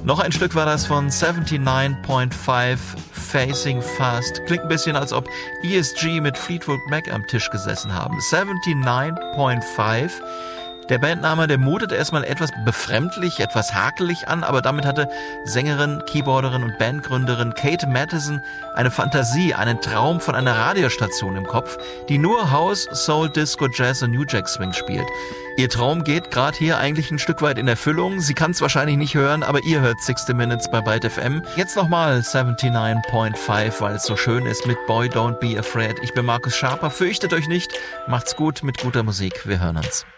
Noch ein Stück war das von 79.5, Facing Fast. Klingt ein bisschen, als ob ESG mit Fleetwood Mac am Tisch gesessen haben. 79.5. Der Bandname, der mutet erstmal etwas befremdlich, etwas hakelig an, aber damit hatte Sängerin, Keyboarderin und Bandgründerin Kate Matheson eine Fantasie, einen Traum von einer Radiostation im Kopf, die nur House, Soul, Disco, Jazz und New Jack Swing spielt. Ihr Traum geht gerade hier eigentlich ein Stück weit in Erfüllung. Sie kann es wahrscheinlich nicht hören, aber ihr hört 60 Minutes bei Byte FM. Jetzt nochmal 79.5, weil es so schön ist mit Boy Don't Be Afraid. Ich bin Markus Schaper, fürchtet euch nicht, macht's gut mit guter Musik, wir hören uns.